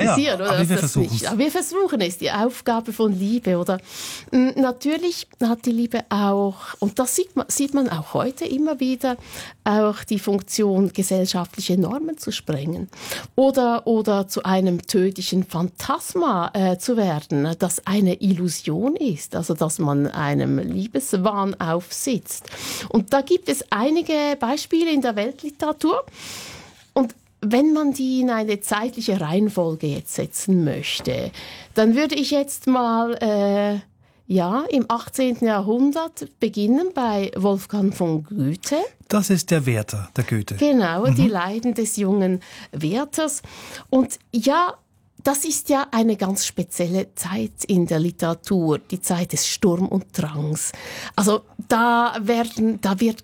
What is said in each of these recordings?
kritisieren. Aber wir versuchen es. Aber wir versuchen es, die Aufgabe von Liebe. Oder natürlich hat die Liebe auch, und das sieht man auch heute immer wieder, auch die Funktion, gesellschaftliche Normen zu sprengen. Oder zu einem tödlichen Phantasma zu werden, das eine Illusion ist, also dass man einem Liebeswahn aufsitzt. Und da gibt es einige Beispiele in der Weltliteratur. Und wenn man die in eine zeitliche Reihenfolge jetzt setzen möchte, dann würde ich jetzt mal im 18. Jahrhundert beginnen bei Wolfgang von Goethe. Das ist der Werther, der Goethe. Genau, die Leiden des jungen Werthers. Und ja, das ist ja eine ganz spezielle Zeit in der Literatur, die Zeit des Sturm und Drangs. Also da werden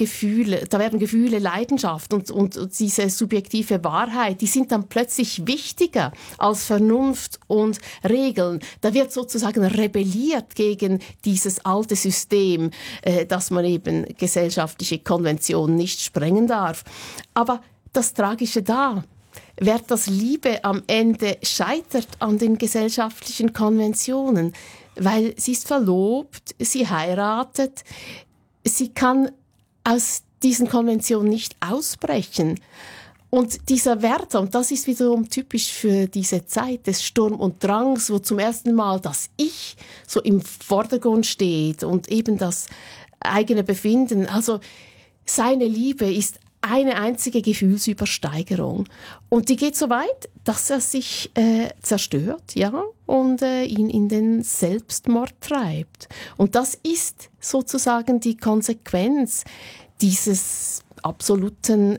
Gefühle, Leidenschaft und diese subjektive Wahrheit, die sind dann plötzlich wichtiger als Vernunft und Regeln. Da wird sozusagen rebelliert gegen dieses alte System, dass man eben gesellschaftliche Konventionen nicht sprengen darf. Aber das Tragische da: Werthers Liebe am Ende scheitert an den gesellschaftlichen Konventionen, weil sie ist verlobt, sie heiratet, sie kann aus diesen Konventionen nicht ausbrechen. Und dieser Werther, und das ist wiederum typisch für diese Zeit des Sturm und Drangs, wo zum ersten Mal das Ich so im Vordergrund steht und eben das eigene Befinden. Also seine Liebe ist eine einzige Gefühlsübersteigerung. Und die geht so weit, dass er sich zerstört, ja, und ihn in den Selbstmord treibt. Und das ist sozusagen die Konsequenz dieses absoluten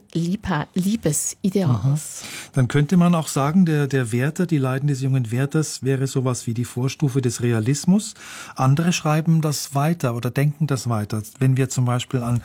Liebesideals. Dann könnte man auch sagen, der Werther, die Leiden des jungen Werthers, wäre sowas wie die Vorstufe des Realismus. Andere schreiben das weiter oder denken das weiter. Wenn wir zum Beispiel an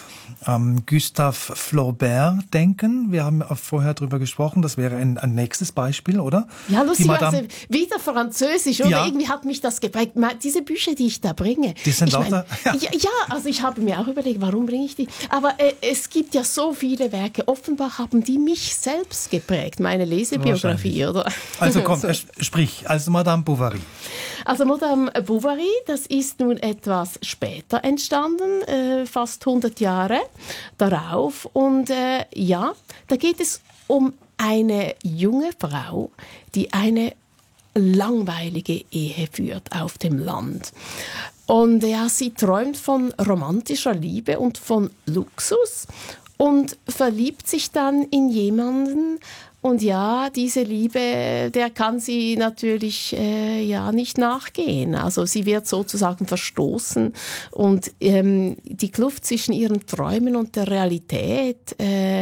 Gustave Flaubert denken. Wir haben vorher drüber gesprochen. Das wäre ein nächstes Beispiel, oder? Ja, lustig, also wieder Französisch, oder? Ja. Irgendwie hat mich das geprägt. Diese Bücher, die ich da bringe. Die sind lauter? Ja, also ich habe mir auch überlegt, warum bringe ich die? Aber es gibt ja so viele Werke. Offenbar haben die mich selbst geprägt, meine Lesebiografie, oder? Also komm, sprich, also Madame Bovary. Also Madame Bovary, das ist nun etwas später entstanden, fast 100 Jahre darauf. Und da geht es um eine junge Frau, die eine langweilige Ehe führt auf dem Land. Und ja, sie träumt von romantischer Liebe und von Luxus und verliebt sich dann in jemanden. Und ja, diese Liebe, der kann sie natürlich nicht nachgehen. Also sie wird sozusagen verstoßen und die Kluft zwischen ihren Träumen und der Realität,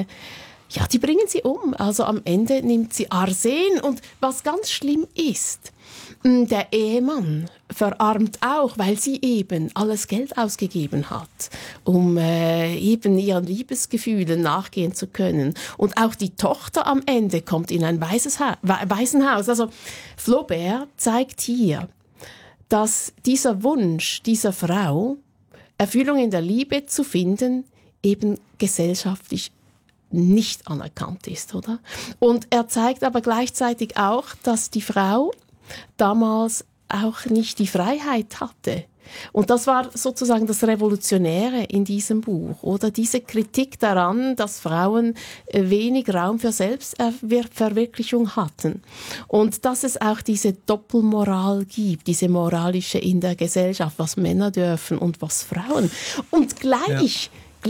die bringen sie um. Also am Ende nimmt sie Arsen und was ganz schlimm ist, der Ehemann verarmt auch, weil sie eben alles Geld ausgegeben hat, um eben ihren Liebesgefühlen nachgehen zu können. Und auch die Tochter am Ende kommt in ein Waisenhaus. Also Flaubert zeigt hier, dass dieser Wunsch dieser Frau, Erfüllung in der Liebe zu finden, eben gesellschaftlich nicht anerkannt ist, oder? Und er zeigt aber gleichzeitig auch, dass die Frau damals auch nicht die Freiheit hatte. Und das war sozusagen das Revolutionäre in diesem Buch, oder? Diese Kritik daran, dass Frauen wenig Raum für Selbstverwirklichung hatten. Und dass es auch diese Doppelmoral gibt, diese moralische in der Gesellschaft, was Männer dürfen und was Frauen. Und gleich.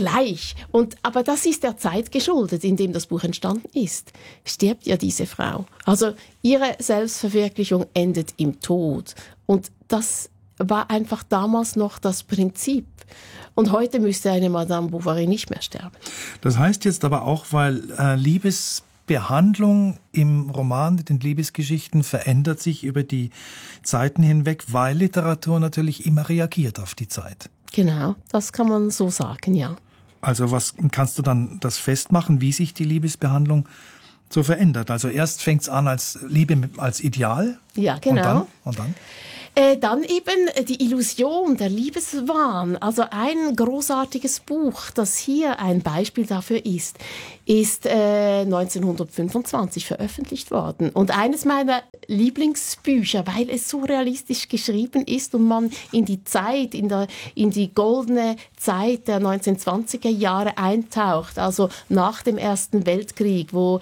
Aber das ist der Zeit geschuldet, in dem das Buch entstanden ist. Stirbt ja diese Frau. Also ihre Selbstverwirklichung endet im Tod. Und das war einfach damals noch das Prinzip. Und heute müsste eine Madame Bovary nicht mehr sterben. Das heißt jetzt aber auch, weil Liebesbehandlung im Roman mit den Liebesgeschichten verändert sich über die Zeiten hinweg, weil Literatur natürlich immer reagiert auf die Zeit. Genau, das kann man so sagen, ja. Also was kannst du dann das festmachen, wie sich die Liebesbehandlung so verändert? Also erst fängt es an als Liebe als Ideal. Ja, genau. Und dann? Dann eben die Illusion, der Liebeswahn. Also ein großartiges Buch, das hier ein Beispiel dafür ist 1925 veröffentlicht worden. Und eines meiner Lieblingsbücher, weil es so realistisch geschrieben ist und man in die Zeit, in die goldene Zeit der 1920er Jahre eintaucht, also nach dem Ersten Weltkrieg, wo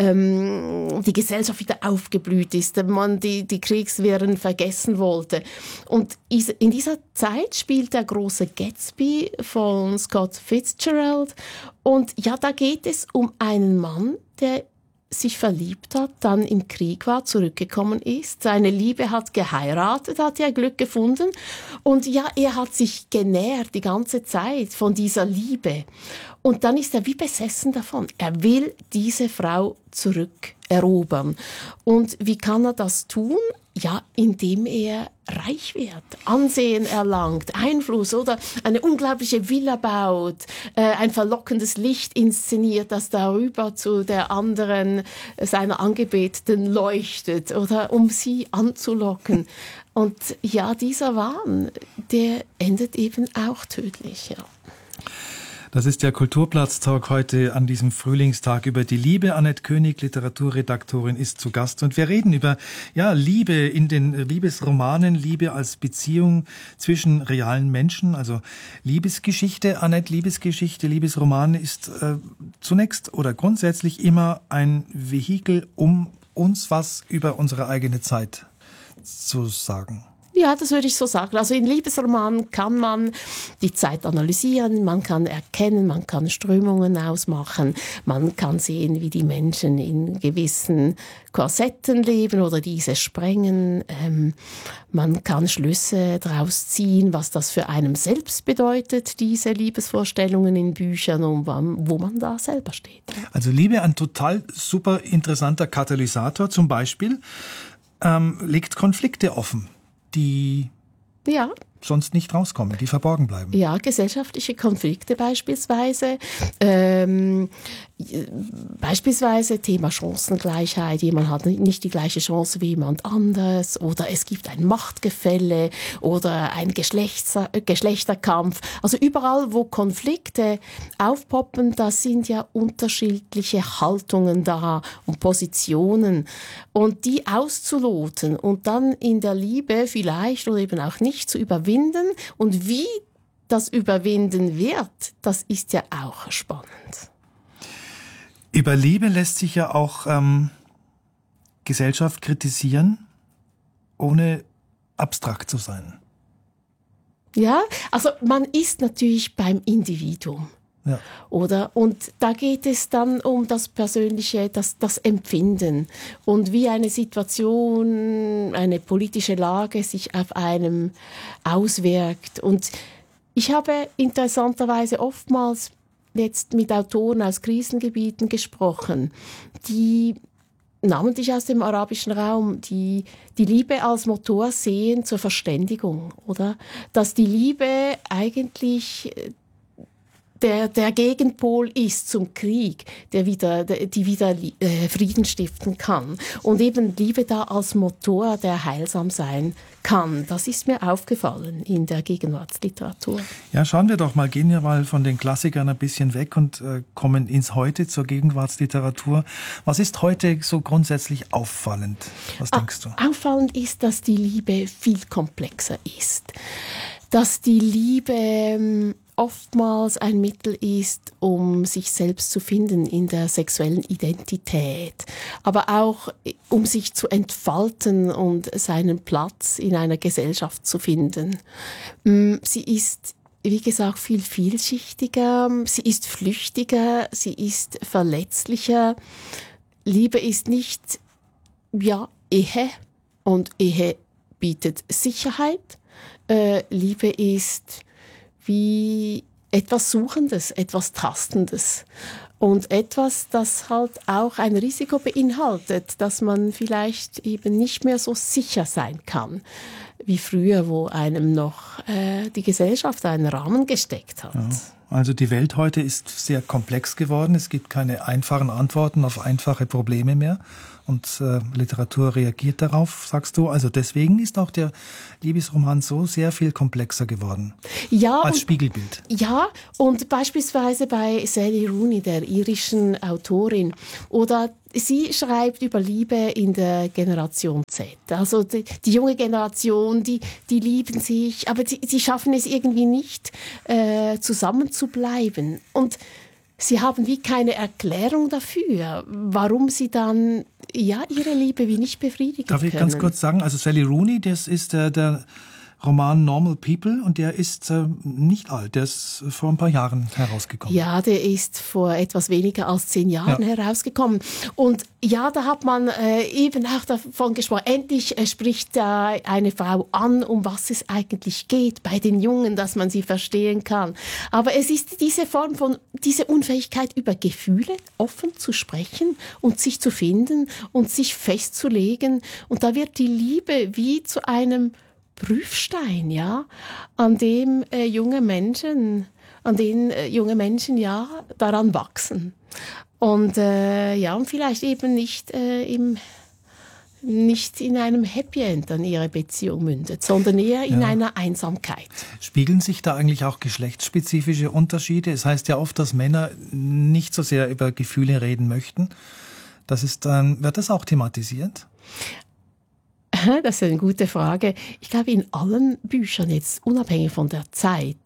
die Gesellschaft wieder aufgeblüht ist, man die Kriegswirren vergessen wollte. Und in dieser Zeit spielt der große Gatsby von Scott Fitzgerald. Und ja, da geht es um einen Mann, der sich verliebt hat, dann im Krieg war, zurückgekommen ist. Seine Liebe hat geheiratet, hat ja Glück gefunden. Und ja, er hat sich genährt die ganze Zeit von dieser Liebe. Und dann ist er wie besessen davon. Er will diese Frau zurückerobern. Und wie kann er das tun? Ja, indem er reich wird, Ansehen erlangt, Einfluss oder eine unglaubliche Villa baut, ein verlockendes Licht inszeniert, das darüber zu der anderen seiner Angebeteten leuchtet oder um sie anzulocken. Und ja, dieser Wahn, der endet eben auch tödlich, ja. Das ist der Kulturplatz-Talk heute an diesem Frühlingstag über die Liebe. Annette König, Literaturredaktorin, ist zu Gast. Und wir reden über Liebe in den Liebesromanen, Liebe als Beziehung zwischen realen Menschen, also Liebesgeschichte. Annette, Liebesgeschichte, Liebesroman ist zunächst oder grundsätzlich immer ein Vehikel, um uns was über unsere eigene Zeit zu sagen. Ja, das würde ich so sagen. Also in Liebesromanen kann man die Zeit analysieren, man kann erkennen, man kann Strömungen ausmachen, man kann sehen, wie die Menschen in gewissen Korsetten leben oder diese sprengen. Man kann Schlüsse daraus ziehen, was das für einen selbst bedeutet, diese Liebesvorstellungen in Büchern und wo man da selber steht. Also Liebe, ein total super interessanter Katalysator, zum Beispiel legt Konflikte offen, die sonst nicht rauskommen, die verborgen bleiben. Ja, gesellschaftliche Konflikte beispielsweise. Beispielsweise Thema Chancengleichheit. Jemand hat nicht die gleiche Chance wie jemand anderes. Oder es gibt ein Machtgefälle oder ein Geschlechterkampf. Also überall, wo Konflikte aufpoppen, da sind ja unterschiedliche Haltungen da und Positionen. Und die auszuloten und dann in der Liebe vielleicht oder eben auch nicht zu überwinden. Und wie das überwinden wird, das ist ja auch spannend. Über Liebe lässt sich ja auch Gesellschaft kritisieren, ohne abstrakt zu sein. Ja, also man ist natürlich beim Individuum. Ja. Oder? Und da geht es dann um das Persönliche, das Empfinden und wie eine Situation, eine politische Lage sich auf einem auswirkt. Und ich habe interessanterweise oftmals jetzt mit Autoren aus Krisengebieten gesprochen, die namentlich aus dem arabischen Raum, die Liebe als Motor sehen zur Verständigung, oder? Dass die Liebe eigentlich der Gegenpol ist zum Krieg, die wieder Frieden stiften kann. Und eben Liebe da als Motor, der heilsam sein kann. Das ist mir aufgefallen in der Gegenwartsliteratur. Ja, schauen wir doch mal, gehen wir mal von den Klassikern ein bisschen weg und kommen ins Heute zur Gegenwartsliteratur. Was ist heute so grundsätzlich auffallend? Was denkst du? Auffallend ist, dass die Liebe viel komplexer ist. Dass die Liebe oftmals ein Mittel ist, um sich selbst zu finden in der sexuellen Identität, aber auch um sich zu entfalten und seinen Platz in einer Gesellschaft zu finden. Sie ist, wie gesagt, viel vielschichtiger, sie ist flüchtiger, sie ist verletzlicher. Liebe ist nicht, Ehe, und Ehe bietet Sicherheit. Liebe ist wie etwas Suchendes, etwas Tastendes und etwas, das halt auch ein Risiko beinhaltet, dass man vielleicht eben nicht mehr so sicher sein kann wie früher, wo einem noch die Gesellschaft einen Rahmen gesteckt hat. Ja. Also die Welt heute ist sehr komplex geworden. Es gibt keine einfachen Antworten auf einfache Probleme mehr. Und Literatur reagiert darauf, sagst du. Also deswegen ist auch der Liebesroman so sehr viel komplexer geworden. Ja, als Spiegelbild. Ja, und beispielsweise bei Sally Rooney, der irischen Autorin, oder sie schreibt über Liebe in der Generation Z. Also die junge Generation, die lieben sich, aber sie schaffen es irgendwie nicht, zusammen zu bleiben. Und sie haben wie keine Erklärung dafür, warum sie dann ihre Liebe wie nicht befriedigen können. Darf ich ganz kurz sagen, also Sally Rooney, das ist der Roman Normal People und der ist nicht alt, der ist vor ein paar Jahren herausgekommen. Ja, der ist vor etwas weniger als 10 Jahren herausgekommen. Und ja, da hat man eben auch davon gesprochen, endlich spricht eine Frau an, um was es eigentlich geht bei den Jungen, dass man sie verstehen kann. Aber es ist diese Form von, diese Unfähigkeit über Gefühle offen zu sprechen und sich zu finden und sich festzulegen. Und da wird die Liebe wie zu einem Prüfstein, ja, an dem junge Menschen daran wachsen. Und und vielleicht eben nicht in einem Happy End an ihre Beziehung mündet, sondern eher in einer Einsamkeit. Spiegeln sich da eigentlich auch geschlechtsspezifische Unterschiede? Es heißt ja oft, dass Männer nicht so sehr über Gefühle reden möchten. Wird das auch thematisiert? Das ist eine gute Frage. Ich glaube, in allen Büchern, jetzt unabhängig von der Zeit,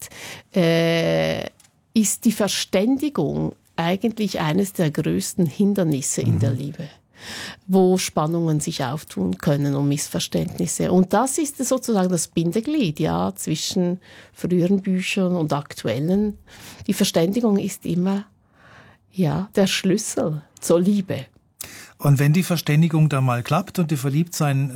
ist die Verständigung eigentlich eines der größten Hindernisse in der Liebe, wo Spannungen sich auftun können und Missverständnisse. Und das ist sozusagen das Bindeglied, ja, zwischen früheren Büchern und aktuellen. Die Verständigung ist immer, der Schlüssel zur Liebe. Und wenn die Verständigung da mal klappt und die Verliebtheit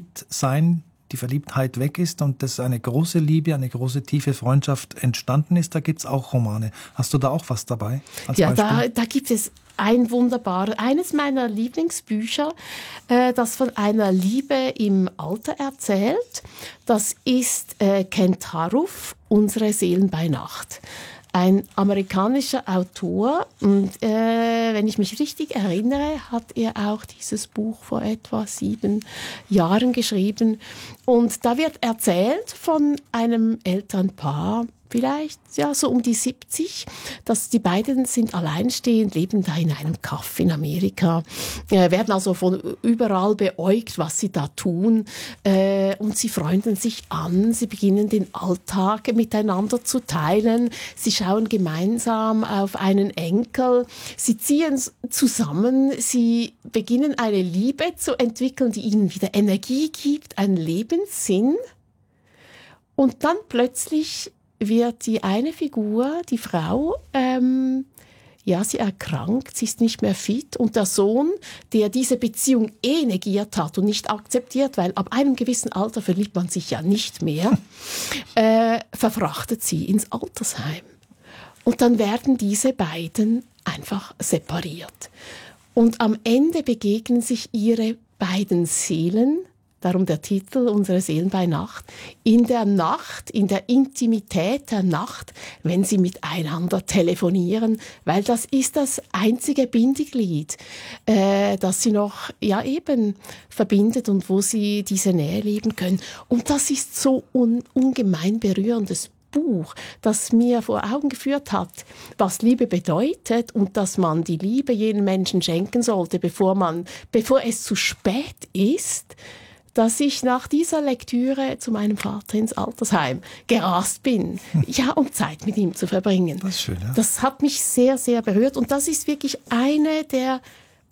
weg ist und das eine große Liebe, eine große tiefe Freundschaft entstanden ist, da gibt's auch Romane. Hast du da auch was dabei? Da gibt es eines meiner Lieblingsbücher, das von einer Liebe im Alter erzählt. Das ist Kent Haruf, Unsere Seelen bei Nacht. Ein amerikanischer Autor und wenn ich mich richtig erinnere, hat er auch dieses Buch vor etwa 7 Jahren geschrieben. Und da wird erzählt von einem Elternpaar, vielleicht so um die 70, dass die beiden sind alleinstehend, leben da in einem Kaff in Amerika, werden also von überall beäugt, was sie da tun, und sie freunden sich an, sie beginnen den Alltag miteinander zu teilen, sie schauen gemeinsam auf einen Enkel, sie ziehen zusammen, sie beginnen eine Liebe zu entwickeln, die ihnen wieder Energie gibt, einen Lebenssinn, und dann plötzlich wird die eine Figur, die Frau, sie erkrankt, sie ist nicht mehr fit, und der Sohn, der diese Beziehung negiert hat und nicht akzeptiert, weil ab einem gewissen Alter verliebt man sich ja nicht mehr, verfrachtet sie ins Altersheim. Und dann werden diese beiden einfach separiert. Und am Ende begegnen sich ihre beiden Seelen, darum der Titel, Unsere Seelen bei Nacht, in der Nacht, in der Intimität der Nacht, wenn sie miteinander telefonieren, weil das ist das einzige Bindeglied, das sie noch verbindet und wo sie diese Nähe leben können. Und das ist so ungemein berührendes Buch, das mir vor Augen geführt hat, was Liebe bedeutet und dass man die Liebe jenen Menschen schenken sollte, bevor es zu spät ist, dass ich nach dieser Lektüre zu meinem Vater ins Altersheim gerast bin, um Zeit mit ihm zu verbringen. Das ist schön, ja. Das hat mich sehr, sehr berührt, und das ist wirklich eine der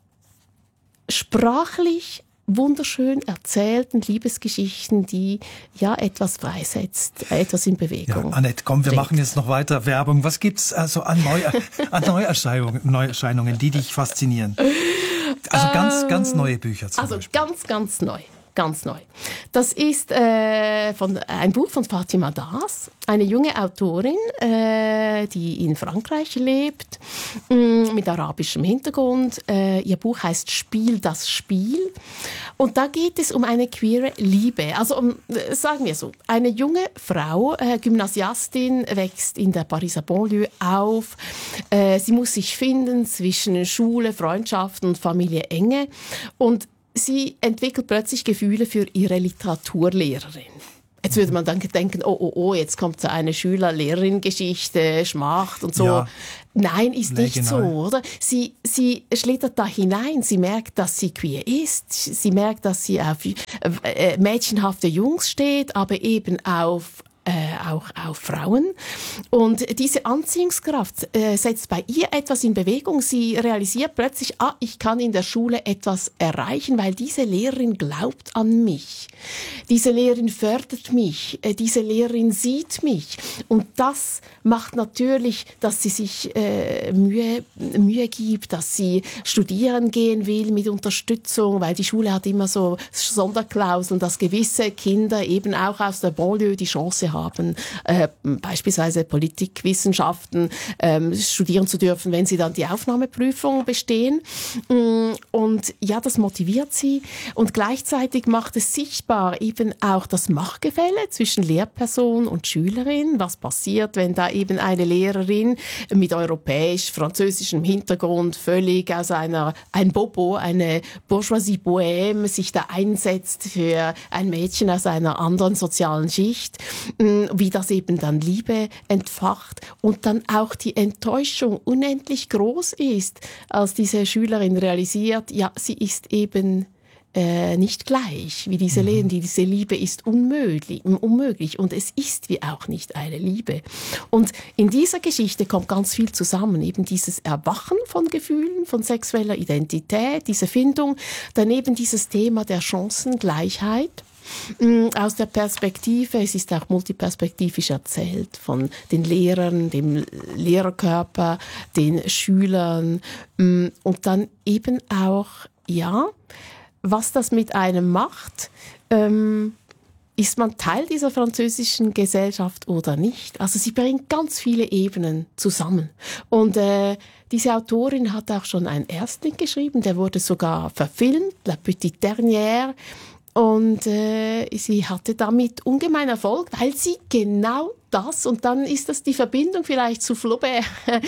sprachlich wunderschön erzählten Liebesgeschichten, die etwas freisetzt, etwas in Bewegung. Ja, Annette, komm, wir machen jetzt noch weiter Werbung. Was gibt's also an Neuerscheinungen, die dich faszinieren? Also ganz neue Bücher zum Beispiel. Also ganz neu. Ganz neu. Das ist ein Buch von Fatima Das, eine junge Autorin, die in Frankreich lebt, mit arabischem Hintergrund. Ihr Buch heißt Spiel das Spiel. Und da geht es um eine queere Liebe. Also sagen wir so, eine junge Frau, Gymnasiastin, wächst in der Pariser Banlieue auf. Sie muss sich finden zwischen Schule, Freundschaft und Familie Enge. Und sie entwickelt plötzlich Gefühle für ihre Literaturlehrerin. Jetzt würde man dann denken, oh, jetzt kommt so eine Schüler-Lehrerin-Geschichte, Schmacht und so. Ja. Nein, ist nicht so, oder? Sie schlittert da hinein, sie merkt, dass sie queer ist, sie merkt, dass sie auf mädchenhafte Jungs steht, aber eben auf Frauen. Und diese Anziehungskraft setzt bei ihr etwas in Bewegung. Sie realisiert plötzlich, ich kann in der Schule etwas erreichen, weil diese Lehrerin glaubt an mich. Diese Lehrerin fördert mich. Diese Lehrerin sieht mich. Und das macht natürlich, dass sie sich Mühe gibt, dass sie studieren gehen will mit Unterstützung, weil die Schule hat immer so Sonderklauseln, dass gewisse Kinder eben auch aus der Banlieue die Chance haben, beispielsweise Politikwissenschaften studieren zu dürfen, wenn sie dann die Aufnahmeprüfung bestehen. Und ja, das motiviert sie. Und gleichzeitig macht es sichtbar eben auch das Machtgefälle zwischen Lehrperson und Schülerin. Was passiert, wenn da eben eine Lehrerin mit europäisch-französischem Hintergrund völlig aus ein Bobo, eine Bourgeoisie Bohème sich da einsetzt für ein Mädchen aus einer anderen sozialen Schicht, wie das eben dann Liebe entfacht und dann auch die Enttäuschung unendlich groß ist, als diese Schülerin realisiert, ja, sie ist eben nicht gleich wie diese Lehrerin. Diese Liebe ist unmöglich und es ist wie auch nicht eine Liebe. Und in dieser Geschichte kommt ganz viel zusammen, eben dieses Erwachen von Gefühlen, von sexueller Identität, diese Findung, daneben dieses Thema der Chancengleichheit. Aus der Perspektive, es ist auch multiperspektivisch erzählt, von den Lehrern, dem Lehrerkörper, den Schülern und dann eben auch, ja, was das mit einem macht, ist man Teil dieser französischen Gesellschaft oder nicht? Also sie bringt ganz viele Ebenen zusammen. Und diese Autorin hat auch schon einen Erstling geschrieben, der wurde sogar verfilmt, La Petite Dernière. Und sie hatte damit ungemein Erfolg, weil sie genau das, und dann ist das die Verbindung vielleicht zu Flaubert,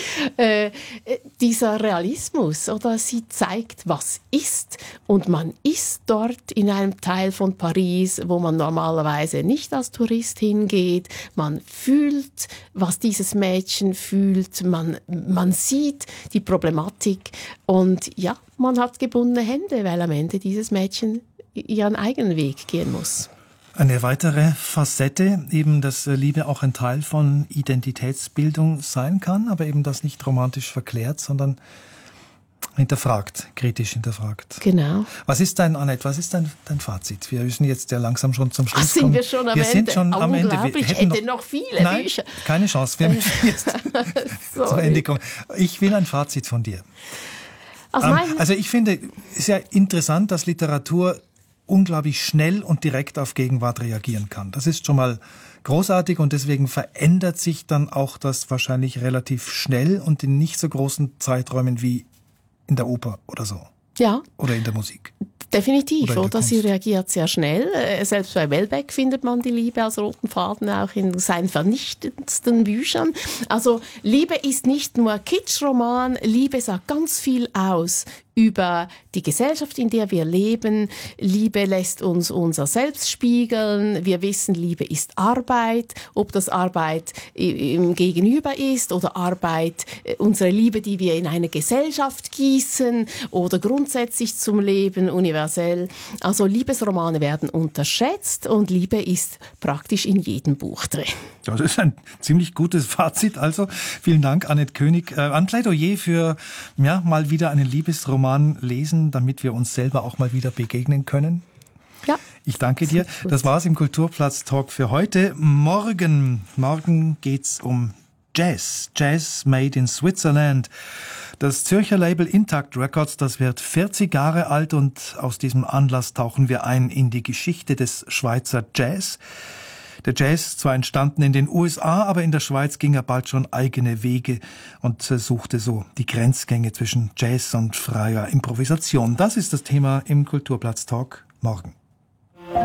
dieser Realismus, oder sie zeigt, was ist, und man ist dort in einem Teil von Paris, wo man normalerweise nicht als Tourist hingeht, man fühlt, was dieses Mädchen fühlt, man sieht die Problematik, und ja, man hat gebundene Hände, weil am Ende dieses Mädchen ihren eigenen Weg gehen muss. Eine weitere Facette, eben, dass Liebe auch ein Teil von Identitätsbildung sein kann, aber eben das nicht romantisch verklärt, sondern hinterfragt, kritisch hinterfragt. Genau. Was ist dein Fazit? Wir müssen jetzt ja langsam schon zum Schluss kommen. Sind wir schon am Ende? Sind schon am Ende. Wir hätten noch viele Bücher. Keine Chance. Wir müssen jetzt zum Ende kommen. Ich will ein Fazit von dir. Also ich finde, es ist ja interessant, dass Literatur unglaublich schnell und direkt auf Gegenwart reagieren kann. Das ist schon mal großartig und deswegen verändert sich dann auch das wahrscheinlich relativ schnell und in nicht so großen Zeiträumen wie in der Oper oder so. Ja. Oder in der Musik. Definitiv, oder? Sie reagiert sehr schnell. Selbst bei Welbeck findet man die Liebe als roten Faden auch in seinen vernichtendsten Büchern. Also Liebe ist nicht nur Kitschroman, Liebe sagt ganz viel aus über die Gesellschaft, in der wir leben. Liebe lässt uns unser Selbst spiegeln. Wir wissen, Liebe ist Arbeit. Ob das Arbeit im Gegenüber ist oder Arbeit, unsere Liebe, die wir in eine Gesellschaft gießen oder grundsätzlich zum Leben, universell. Also Liebesromane werden unterschätzt und Liebe ist praktisch in jedem Buch drin. Das ist ein ziemlich gutes Fazit. Also vielen Dank, Annette König. Ein Plädoyer für mal wieder einen Liebesroman lesen, damit wir uns selber auch mal wieder begegnen können. Ja. Ich danke dir. Das war's im Kulturplatz-Talk für heute. Morgen geht's um Jazz. Jazz made in Switzerland. Das Zürcher Label Intact Records, das wird 40 Jahre alt und aus diesem Anlass tauchen wir ein in die Geschichte des Schweizer Jazz. Der Jazz, zwar entstanden in den USA, aber in der Schweiz ging er bald schon eigene Wege und suchte so die Grenzgänge zwischen Jazz und freier Improvisation. Das ist das Thema im Kulturplatz-Talk morgen.